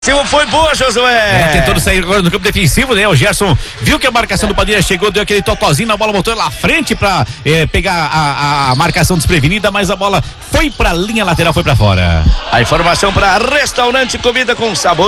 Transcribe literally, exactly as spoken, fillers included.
Foi boa, Josué. É, tentando sair agora no campo defensivo, né? O Gerson viu que a marcação do Padilha chegou, deu aquele totozinho, a bola voltou lá à frente pra é, pegar a, a marcação desprevenida, mas a bola foi pra linha lateral, foi pra fora. A informação para Restaurante Comida com Sabor.